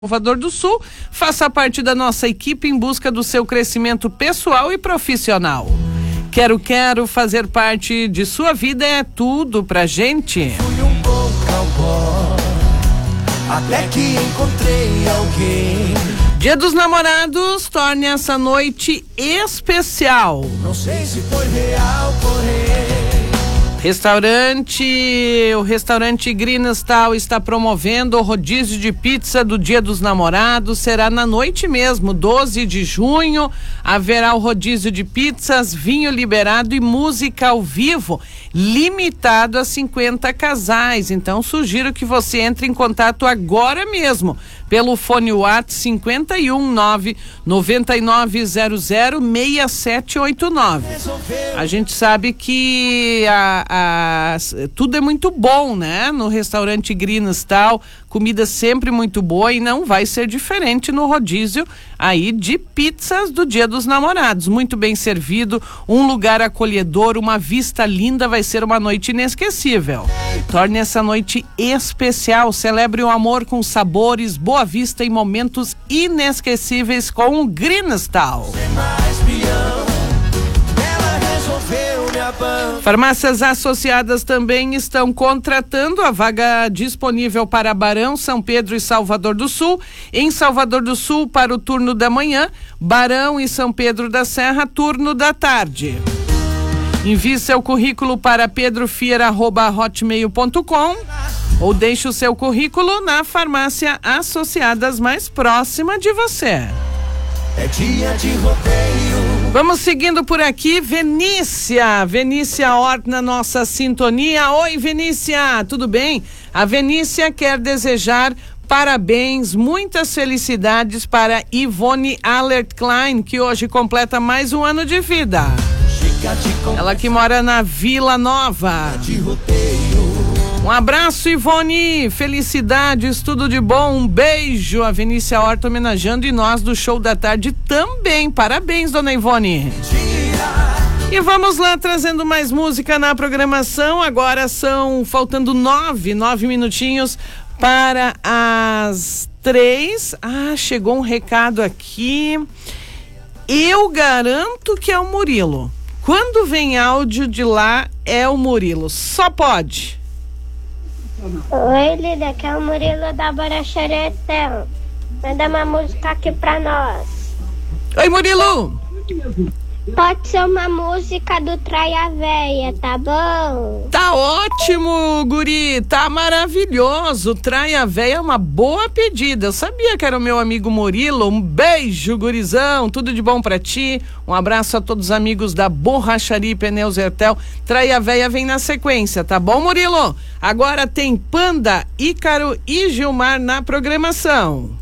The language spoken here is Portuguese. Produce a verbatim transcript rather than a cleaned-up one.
Salvador do Sul, faça parte da nossa equipe em busca do seu crescimento pessoal e profissional. Quero, quero fazer parte de sua vida, é tudo pra gente. Fui um bom cowboy, até que encontrei alguém. Dia dos Namorados, torne essa noite especial. Não sei se foi real, porém. Restaurante, o restaurante Grinestal está promovendo o rodízio de pizza do Dia dos Namorados, será na noite mesmo, doze de junho, haverá o rodízio de pizzas, vinho liberado e música ao vivo, limitado a cinquenta casais, então sugiro que você entre em contato agora mesmo, pelo fone WhatsApp cinquenta e um, nove, noventa e nove zero zero, seis sete oito nove. A gente sabe que a, a, tudo é muito bom, né? No restaurante Grinestal, comida sempre muito boa e não vai ser diferente no rodízio aí de pizzas do Dia dos Namorados. Muito bem servido, um lugar acolhedor, uma vista linda, vai ser uma noite inesquecível. Torne essa noite especial, celebre o amor com sabores, boa vista e momentos inesquecíveis com o Grinestal. Farmácias Associadas também estão contratando a vaga disponível para Barão, São Pedro e Salvador do Sul. Em Salvador do Sul, para o turno da manhã, Barão e São Pedro da Serra, turno da tarde. Envie seu currículo para pedrofiera arroba hotmail ponto com ou deixe o seu currículo na farmácia Associadas mais próxima de você. É dia de rodeio. Vamos seguindo por aqui, Venícia, Venícia Hort na nossa sintonia. Oi, Venícia, tudo bem? A Venícia quer desejar parabéns, muitas felicidades para Ivone Allert Klein, que hoje completa mais um ano de vida. Ela que mora na Vila Nova. Um abraço, Ivone, felicidades, tudo de bom, um beijo. A Venícia Horta homenageando e nós do Show da Tarde também. Parabéns, dona Ivone. E vamos lá, trazendo mais música na programação. Agora são, faltando nove, nove minutinhos para as três. Ah, chegou um recado aqui. Eu garanto que é o Murilo. Quando vem áudio de lá, é o Murilo. Só pode. Oi, Lídia, aqui é o Murilo da Baraxaretão. Manda uma música aqui pra nós. Oi, Murilo. Pode ser uma música do Traia Véia, tá bom? Tá ótimo, guri, tá maravilhoso. Traia Véia é uma boa pedida. Eu sabia que era o meu amigo Murilo. Um beijo, gurizão, tudo de bom pra ti. Um abraço a todos os amigos da Borracharia e Pneus Hertel. Traia Véia vem na sequência, tá bom, Murilo? Agora tem Panda, Ícaro e Gilmar na programação.